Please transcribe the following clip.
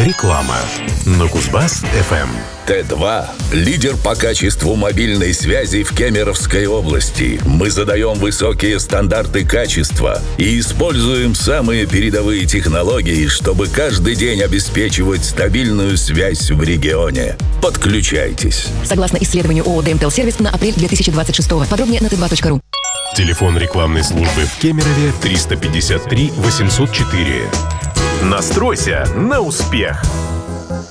Реклама на Кузбасс-ФМ. Т2 – лидер по качеству мобильной связи в Кемеровской области. Мы задаем высокие стандарты качества и используем самые передовые технологии, чтобы каждый день обеспечивать стабильную связь в регионе. Подключайтесь. Согласно исследованию ООО «ДМТЛ Сервис» на апрель 2026. Подробнее на t2.ru. Телефон рекламной службы в Кемерове 353 804. Настройся на успех!